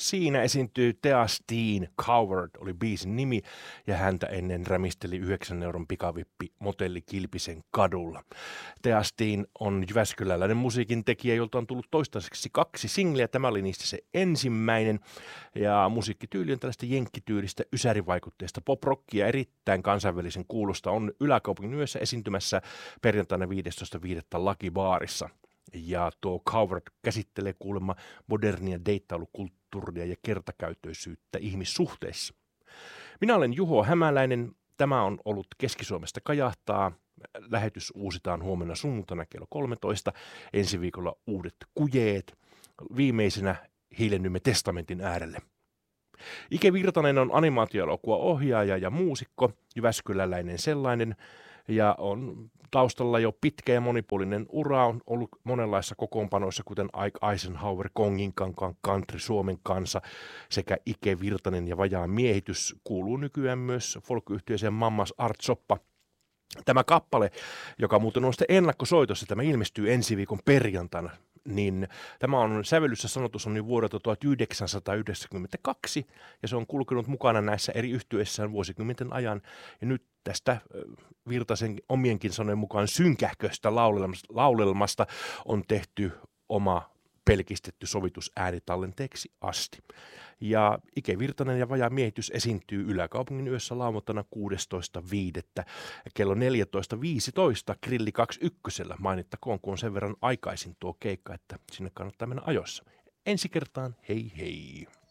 Siinä esiintyy Thea Steen, Coward oli biisin nimi, ja häntä ennen rämisteli 9 euron pikavippi motelli Kilpisen kadulla. Thea Steen on jyväskyläläinen musiikin tekijä, jolta on tullut toistaiseksi 2 singleä. Tämä oli niistä se ensimmäinen, ja musiikkityyli on tällaista jenkkityylistä ysärivaikutteista pop-rockia, erittäin kansainvälisen kuulosta. On Yläkaupungin yössä esiintymässä perjantaina 15.5. Lucky Barissa. Ja tuo Coward käsittelee kuulemma modernia deittailukulttuuria ja kertakäyttöisyyttä ihmissuhteissa. Minä olen Juho Hämäläinen. Tämä on ollut Keski-Suomesta kajahtaa. Lähetys uusitaan huomenna sunnuntaina kello 13. Ensi viikolla uudet kujeet. Viimeisenä hiilennymme testamentin äärelle. Ike Virtanen on animaatioelokuva ohjaaja ja muusikko, jyväskyläläinen sellainen, ja on taustalla jo pitkä ja monipuolinen ura, on ollut monenlaisissa kokoonpanoissa, kuten Ike Eisenhower, Kongin kankaan, Country Suomen kanssa sekä Ike Virtanen ja Vajaan miehitys. Kuuluu nykyään myös folk-yhtyeeseen Mammas Art Soppa. Tämä kappale, joka muuten on sitten ennakkosoitossa, tämä ilmestyy ensi viikon perjantaina, niin tämä on sävellyssä sanotus on vuodelta 1992, ja se on kulkenut mukana näissä eri yhtyeissään vuosikymmenten ajan, ja nyt tästä Virtasen omienkin sanojen mukaan synkähköstä laulelmasta on tehty oma pelkistetty sovitus äänitallenteeksi asti. Ja Ike Virtanen ja Vajaa miehitys esiintyy Yläkaupungin yössä lauantaina 16.5. kello 14.15 Grilli 21. Mainittakoon, kun on sen verran aikaisin tuo keikka, että sinne kannattaa mennä ajoissa. Ensi kertaan, hei hei!